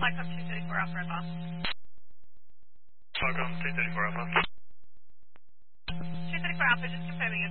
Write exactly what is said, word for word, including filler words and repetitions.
Flycom two thirty-four Alpha Red Boss. Flycom two thirty-four Alpha. two thirty-four Alpha, just confirming